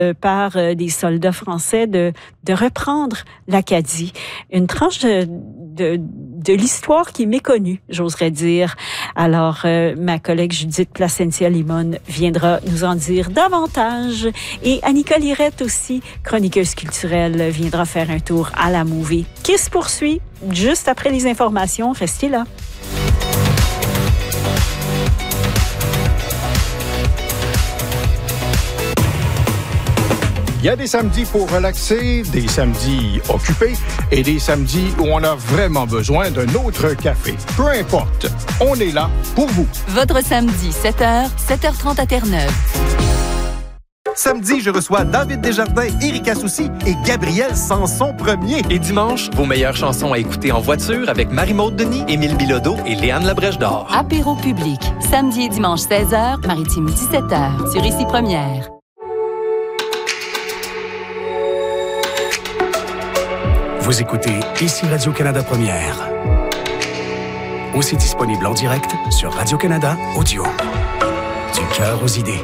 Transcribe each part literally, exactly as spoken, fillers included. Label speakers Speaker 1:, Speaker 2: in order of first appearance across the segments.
Speaker 1: par des soldats français de, de reprendre l'Acadie. Une tranche de, de, de l'histoire qui est méconnue, j'oserais dire. Alors, euh, ma collègue Judith Placentia-Limon viendra nous en dire davantage. Et Annika Lirette aussi, chroniqueuse culturelle, viendra faire un tour à la Movie, qui se poursuit juste après les informations. Restez là.
Speaker 2: Il y a des samedis pour relaxer, des samedis occupés et des samedis où on a vraiment besoin d'un autre café. Peu importe, on est là pour vous.
Speaker 3: Votre samedi, sept heures, sept heures trente à Terre-Neuve.
Speaker 4: Samedi, je reçois David Desjardins, Erika Soucy et Gabriel Sanson premier.
Speaker 5: Et dimanche, vos meilleures chansons à écouter en voiture avec Marie-Maude Denis, Émile Bilodeau et Léane Labrèche d'Or.
Speaker 3: Apéro public, samedi et dimanche seize heures, Maritime dix-sept heures, sur Ici Première.
Speaker 6: Vous écoutez Ici Radio-Canada Première. Aussi disponible en direct sur Radio-Canada Audio. Du cœur aux idées.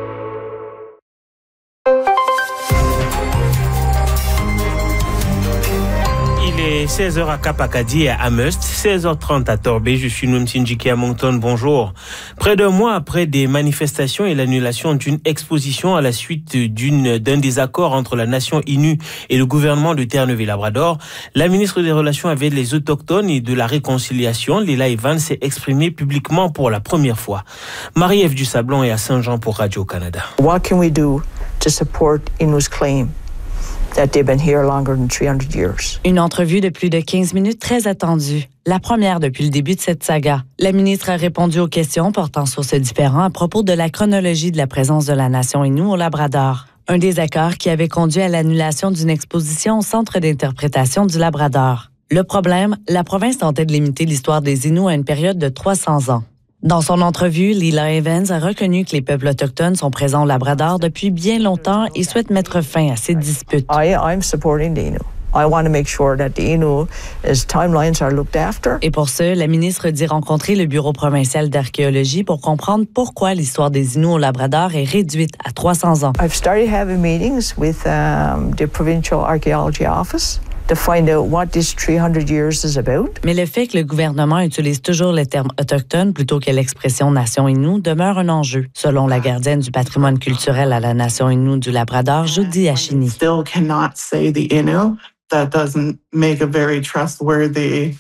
Speaker 7: Il est seize heures à Cap-Acadie et à Amherst, seize heures trente à Torbay. Je suis Noum Sindjiki à Moncton. Bonjour. Près d'un mois après des manifestations et l'annulation d'une exposition à la suite d'une, d'un désaccord entre la nation Innu et le gouvernement de Terre-Neuve-et-Labrador, la ministre des Relations avec les Autochtones et de la Réconciliation, Lila Evans, s'est exprimée publiquement pour la première fois. Marie-Ève Dusablon est à Saint-Jean pour Radio-Canada.
Speaker 8: What can we do to support Innu's claim that they've been here longer than three hundred years?
Speaker 9: Une entrevue de plus de quinze minutes très attendue. La première depuis le début de cette saga. La ministre a répondu aux questions portant sur ce différend à propos de la chronologie de la présence de la nation Innu au Labrador. Un désaccord qui avait conduit à l'annulation d'une exposition au Centre d'interprétation du Labrador. Le problème, la province tentait de limiter l'histoire des Inuits à une période de trois cents ans. Dans son entrevue, Lila Evans a reconnu que les peuples autochtones sont présents au Labrador depuis bien longtemps et souhaite mettre fin à ces disputes.
Speaker 8: I, I'm supporting the Innu. I want to make sure that the Innu's timelines are looked after.
Speaker 9: Et pour ce, la ministre dit rencontrer le Bureau provincial d'archéologie pour comprendre pourquoi l'histoire des Inuits au Labrador est réduite à trois cents ans.
Speaker 8: I've started having meetings with um, the Provincial Archaeology Office to find out what this three hundred years is about.
Speaker 9: Mais le fait que le gouvernement utilise toujours le terme autochtone plutôt que l'expression nation Innu demeure un enjeu, selon la gardienne du patrimoine culturel à la nation Innu du Labrador, Judy Achini.
Speaker 10: Still cannot say the Innu. That doesn't make a very trustworthy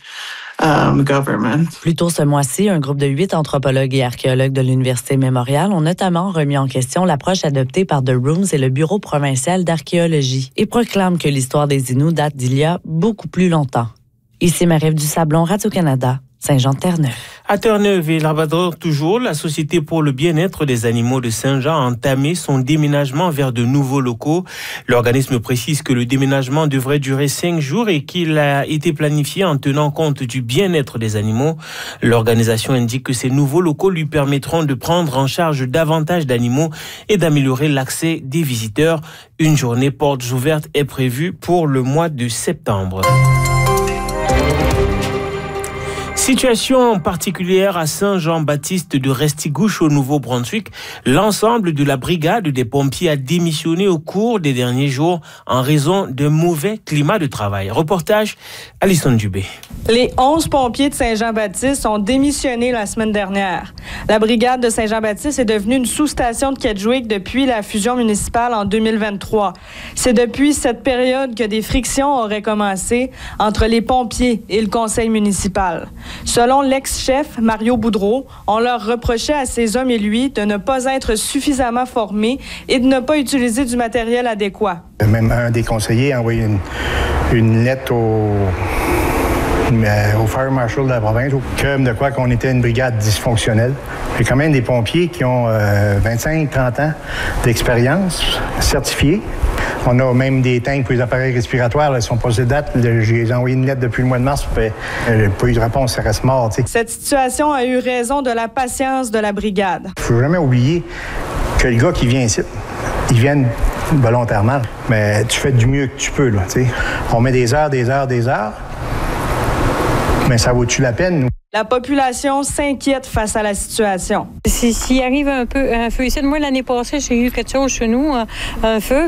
Speaker 10: um, government.
Speaker 9: Plus tôt ce mois-ci, un groupe de huit anthropologues et archéologues de l'Université Mémorial ont notamment remis en question l'approche adoptée par The Rooms et le Bureau provincial d'archéologie et proclament que l'histoire des Inuits date d'il y a beaucoup plus longtemps. Ici Marie-Ève Dusablon, Radio-Canada, Saint-Jean-de-Terre-Neuve.
Speaker 7: À Terre-Neuve et Labrador toujours, la Société pour le bien-être des animaux de Saint-Jean a entamé son déménagement vers de nouveaux locaux. L'organisme précise que le déménagement devrait durer cinq jours et qu'il a été planifié en tenant compte du bien-être des animaux. L'organisation indique que ces nouveaux locaux lui permettront de prendre en charge davantage d'animaux et d'améliorer l'accès des visiteurs. Une journée portes ouvertes est prévue pour le mois de septembre. Situation particulière à Saint-Jean-Baptiste de Restigouche au Nouveau-Brunswick. L'ensemble de la brigade des pompiers a démissionné au cours des derniers jours en raison d'un mauvais climat de travail. Reportage Alison Dubé.
Speaker 11: Les onze pompiers de Saint-Jean-Baptiste ont démissionné la semaine dernière. La brigade de Saint-Jean-Baptiste est devenue une sous-station de Kedgewick depuis la fusion municipale en deux mille vingt-trois. C'est depuis cette période que des frictions auraient commencé entre les pompiers et le conseil municipal. Selon l'ex-chef Mario Boudreau, on leur reprochait à ces hommes et lui de ne pas être suffisamment formés et de ne pas utiliser du matériel adéquat.
Speaker 12: Même un des conseillers a envoyé une, une lettre au, au Fire Marshal de la province, comme de quoi qu'on était une brigade dysfonctionnelle. Il y a quand même des pompiers qui ont euh, vingt-cinq à trente ans d'expérience, certifiés. On a même des tanks pour les appareils respiratoires, là, ils sont passés de date. J'ai envoyé une lettre depuis le mois de mars, puis euh, pas eu de réponse, ça reste mort. T'sais.
Speaker 11: Cette situation a eu raison de la patience de la brigade.
Speaker 12: Il ne faut jamais oublier que le gars qui vient ici, il vient volontairement, mais tu fais du mieux que tu peux. Là, t'sais. On met des heures, des heures, des heures, mais ça vaut-tu la peine?
Speaker 11: La population s'inquiète face à la situation.
Speaker 13: S'il arrive un peu un feu ici, moi l'année passée, j'ai eu quelque chose chez nous, un, un feu,